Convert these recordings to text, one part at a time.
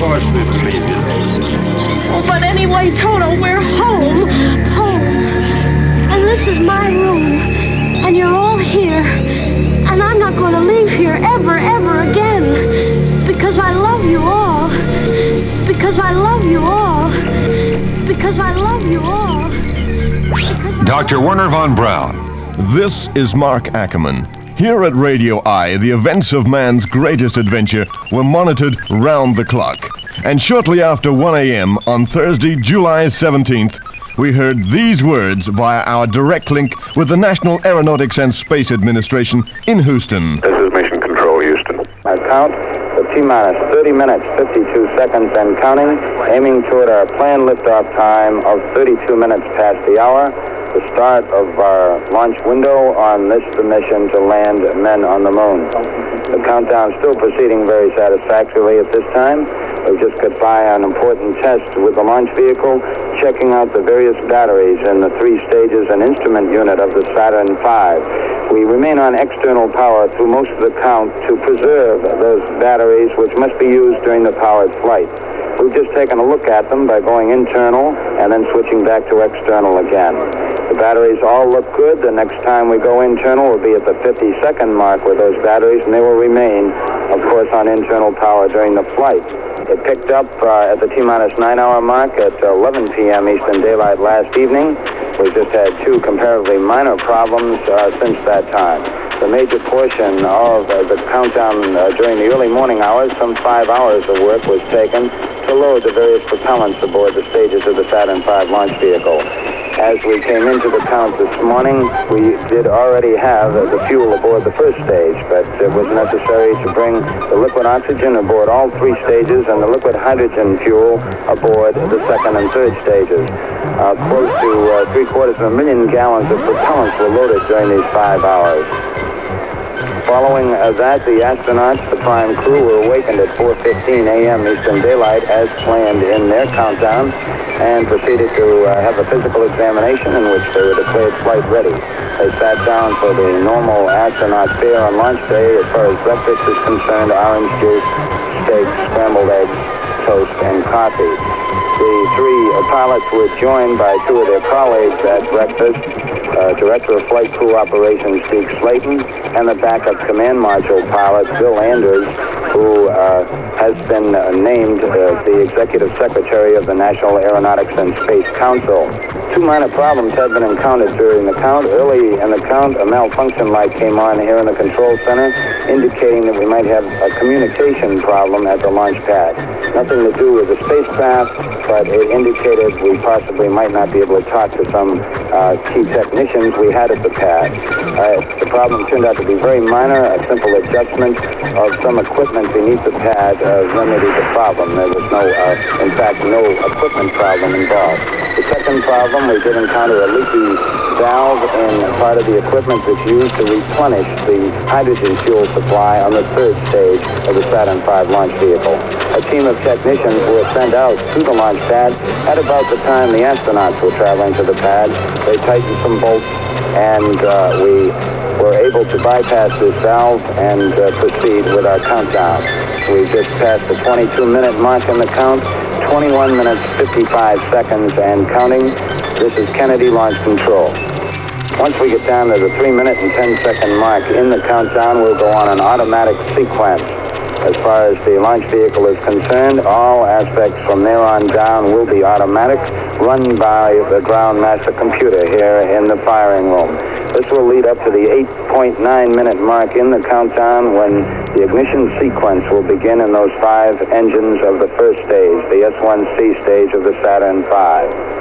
course we believe you. Oh, but anyway, Toto, we're home. Home. And this is my room. And you're all here. And I'm not going to leave here ever, ever again. Because I love you all. Because I love you all. Because I love you all. Dr. Werner von Braun. This is Mark Ackerman. Here at Radio I, the events of man's greatest adventure were monitored round the clock. And shortly after 1 a.m. on Thursday, July 17th, we heard these words via our direct link with the National Aeronautics and Space Administration in Houston. This is Mission Control, Houston. I count the T-minus 30 minutes, 52 seconds and counting, aiming toward our planned liftoff time of 32 minutes past the hour. The start of our launch window on this mission to land men on the moon. The countdown is still proceeding very satisfactorily at this time. We've just got by an important test with the launch vehicle, checking out the various batteries in the 3 stages and instrument unit of the Saturn V. We remain on external power through most of the count to preserve those batteries, which must be used during the powered flight. We've just taken a look at them by going internal and then switching back to external again. The batteries all look good. The next time we go internal will be at the 50-second mark with those batteries, and they will remain, of course, on internal power during the flight. It picked up at the T-minus 9-hour mark at 11 p.m. Eastern Daylight last evening. We've just had 2 comparatively minor problems since that time. The major portion of the countdown during the early morning hours, some 5 hours of work was taken to load the various propellants aboard the stages of the Saturn V launch vehicle. As we came into the count this morning, we did already have the fuel aboard the first stage, but it was necessary to bring the liquid oxygen aboard all 3 stages and the liquid hydrogen fuel aboard the second and third stages. Close to 750,000 gallons of propellants were loaded during these 5 hours. Following that, the astronauts, the prime crew, were awakened at 4:15 a.m. Eastern Daylight as planned in their countdown and proceeded to have a physical examination in which they were declared flight ready. They sat down for the normal astronaut fare on launch day. As far as breakfast is concerned, orange juice, steak, scrambled eggs, toast, and coffee. The 3 pilots were joined by 2 of their colleagues at breakfast, Director of Flight Crew Operations Deke Slayton, and the backup command module pilot, Bill Anders, who has been named the Executive Secretary of the National Aeronautics and Space Council. 2 minor problems have been encountered during the count. Early in the count, a malfunction light came on here in the control center, indicating that we might have a communication problem at the launch pad. Nothing to do with the spacecraft, but it indicated we possibly might not be able to talk to some key technicians we had at the pad. The problem turned out to be very minor. A simple adjustment of some equipment beneath the pad remedied the problem. There was in fact, no equipment problem involved. The second problem, we did encounter a leaky valve in part of the equipment that's used to replenish the hydrogen fuel supply on the 3rd stage of the Saturn V launch vehicle. A team of technicians were sent out to the launch pad at about the time the astronauts were traveling to the pad. They tightened some bolts, and we were able to bypass this valve and proceed with our countdown. We just passed the 22-minute mark in the count, 21 minutes, 55 seconds and counting. This is Kennedy Launch Control. Once we get down to the 3-minute and 10-second mark in the countdown, we'll go on an automatic sequence. As far as the launch vehicle is concerned, all aspects from there on down will be automatic, run by the ground master computer here in the firing room. This will lead up to the 8.9-minute mark in the countdown when the ignition sequence will begin in those 5 engines of the first stage, the S1C stage of the Saturn V.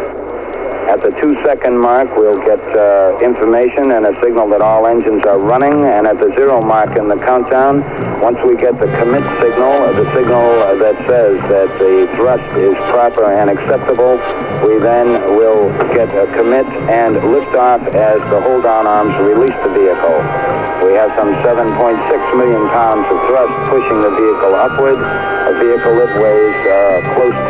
At the 2-second mark, we'll get information and a signal that all engines are running, and at the 0 mark in the countdown, once we get the commit signal, the signal that says that the thrust is proper and acceptable, we then will get a commit and lift off as the hold-down arms release the vehicle. We have some 7.6 million pounds of thrust pushing the vehicle upward, a vehicle that weighs close to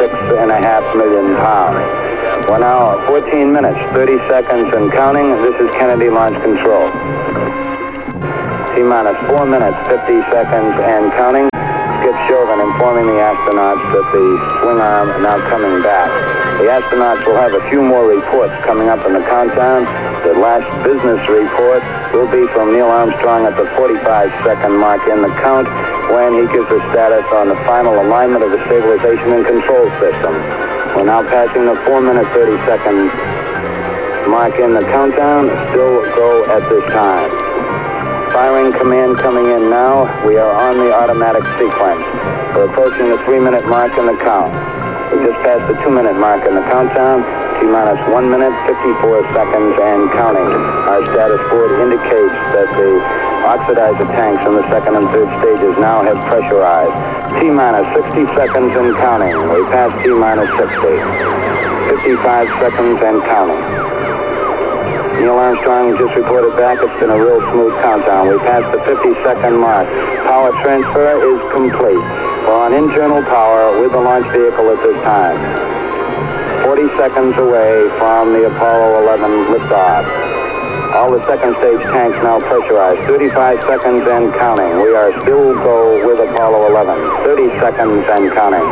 6.5 million pounds. We're now at 14 minutes, 30 seconds and counting. This is Kennedy Launch Control. T-minus 4 minutes, 50 seconds and counting. Skip Chauvin informing the astronauts that the swing arm is now coming back. The astronauts will have a few more reports coming up in the countdown. The last business report will be from Neil Armstrong at the 45-second mark in the count when he gives a status on the final alignment of the stabilization and control system. We're now passing the 4-minute 30-second mark in the countdown. Still go at this time. Firing command coming in now. We are on the automatic sequence. We're approaching the 3-minute mark in the count. We just passed the 2-minute mark in the countdown. T-minus 1 minute, 54 seconds and counting. Our status board indicates that the oxidizer tanks in the second and third stages now have pressurized. T-minus 60 seconds and counting. We passed T-minus 60. 55 seconds and counting. Neil Armstrong just reported back. It's been a real smooth countdown. We passed the 50-second mark. Power transfer is complete. We're on internal power with the launch vehicle at this time. 40 seconds away from the Apollo 11 liftoff. All the second stage tanks now pressurized. 35 seconds and counting. We are still go with Apollo 11. 30 seconds and counting.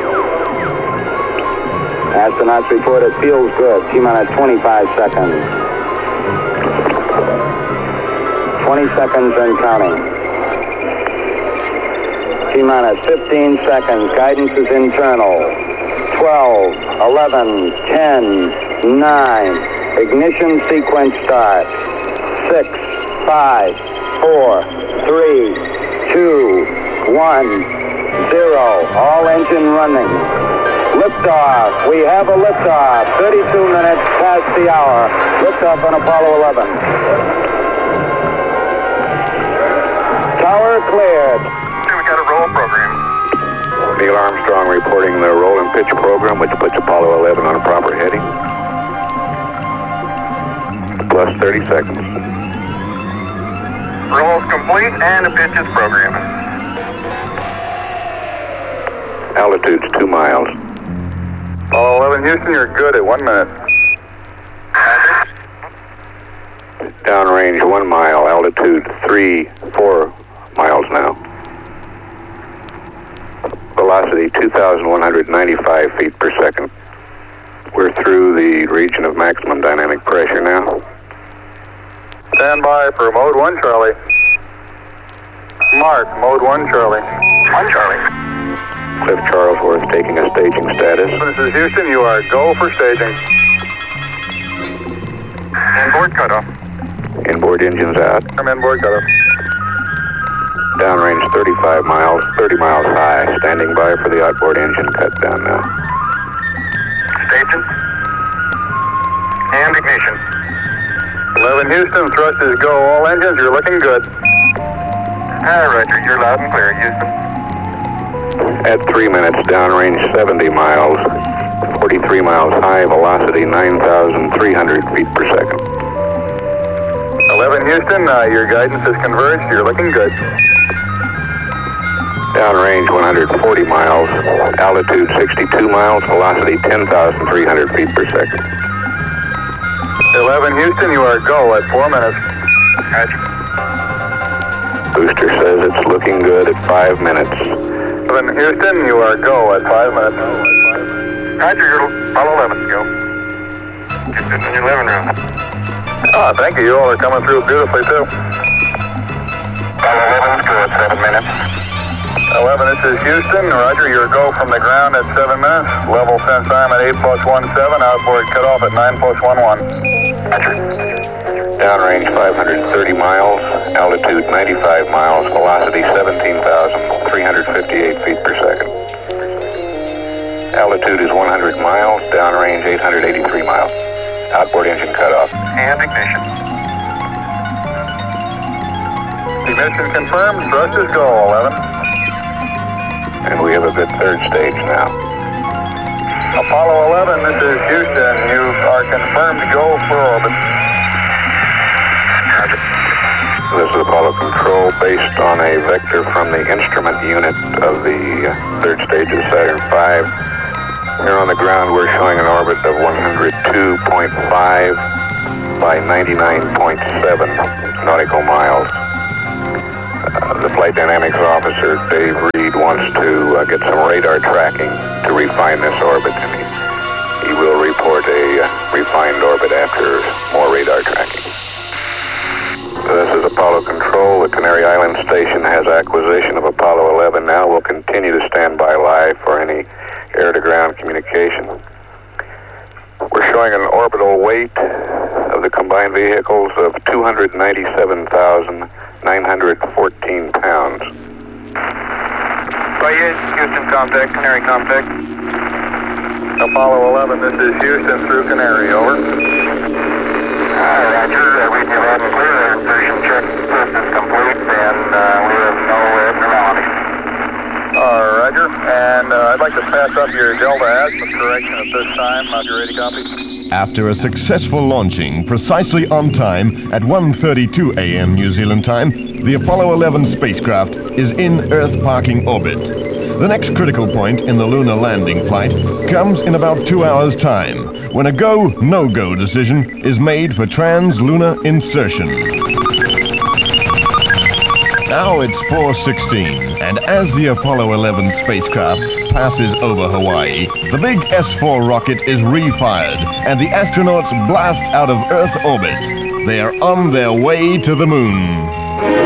Astronauts report it feels good. T-minus 25 seconds. 20 seconds and counting. T-minus 15 seconds. Guidance is internal. 12, 11, 10, 9. Ignition sequence starts. 6, 5, 4, 3, 2, 1, 0. All engine running. Liftoff. We have a liftoff. 32 minutes past the hour. Liftoff on Apollo 11. Tower cleared. We got a roll program. Neil Armstrong reporting the roll and pitch program, which puts Apollo 11 on a proper heading. Plus 30 seconds. Roll's complete and the pitch is programming. Altitude's 2 miles. Apollo 11 Houston, you're good at 1 minute. Downrange 1 mile, altitude 4 miles now. Velocity 2,195 feet per second. We're through the region of maximum dynamic pressure now. Stand by for mode 1 Charlie. Mark, mode 1 Charlie. 1 Charlie. Cliff Charlesworth taking a staging status. This is Houston, you are go for staging. Inboard cutoff. Inboard engines out. I'm inboard cutoff. Downrange 35 miles, 30 miles high. Standing by for the outboard engine cut down now. Staging. And ignition. 11 Houston, thrust is go. All engines, you're looking good. Roger, you're loud and clear, Houston. At 3 minutes, downrange 70 miles, 43 miles high, velocity 9,300 feet per second. 11 Houston, your guidance is converged, you're looking good. Downrange 140 miles, altitude 62 miles, velocity 10,300 feet per second. 11 Houston, you are go at 4 minutes. Roger. Booster says it's looking good at 5 minutes. 11 Houston, you are go at 5 minutes. Roger, you're Apollo 11, go. Just sitting in your living room. Thank you. You all are coming through beautifully, too. Apollo 11's good, 7 minutes. 11, this is Houston. Roger, you're go from the ground at 7 minutes. Level sense time at 8+17. Outboard cutoff at 9+11. Roger. Downrange 530 miles, altitude 95 miles, velocity 17,358 feet per second. Altitude is 100 miles, downrange 883 miles. Outboard engine cutoff. And ignition. Ignition confirmed, thrust is go, 11. And we have a good third stage now. Apollo 11, this is Houston. You are confirmed go for orbit. This is Apollo Control based on a vector from the instrument unit of the third stage of Saturn V. Here on the ground we're showing an orbit of 102.5 by 99.7 nautical miles. The flight dynamics officer, Dave Reed, wants to get some radar tracking to refine this orbit, and he will report a refined orbit after more radar tracking. This is Apollo Control. The Canary Island Station has acquisition of Apollo 11 now. We'll continue to stand by live for any air-to-ground communication. We're showing an orbital weight of the combined vehicles of 297,914 pounds. Houston contact, Canary contact. Apollo 11, this is Houston through Canary, over. Roger, we have had clear insertion check is complete, and we have no abnormalities. Roger, and I'd like to pass up your Delta azimuth correction at this time. Have you ready, copy? After a successful launching precisely on time at 1:32 a.m. New Zealand time, the Apollo 11 spacecraft is in Earth parking orbit. The next critical point in the lunar landing flight comes in about 2 hours' time, when a go, no-go decision is made for trans-lunar insertion. Now it's 4:16, and as the Apollo 11 spacecraft passes over Hawaii, the big S4 rocket is refired, and the astronauts blast out of Earth orbit. They are on their way to the moon.